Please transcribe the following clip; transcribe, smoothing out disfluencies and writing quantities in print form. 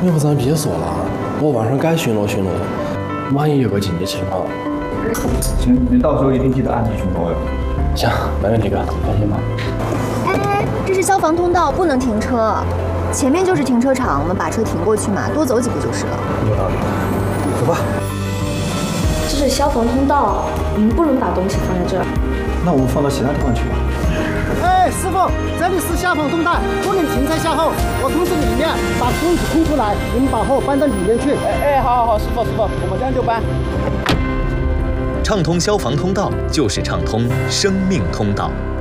要不咱别说了，我晚上该巡逻巡逻，万一有个紧急情况。 行，你到时候一定记得按时巡逻哟。 行，没问题哥，放心吧。 哎，这是消防通道，不能停车。前面就是停车场，我们把车停过去嘛，多走几步就是了。 有道理，走吧。 这是消防通道，我们不能把东西放在这儿。 那我们放到其他地方去吧。 哎，师傅，这里是消防通道，不能停车下后。我通知里面把空子空出来，你们把货搬到里面去。好，师傅，我们这样就搬。 畅通消防通道就是畅通生命通道。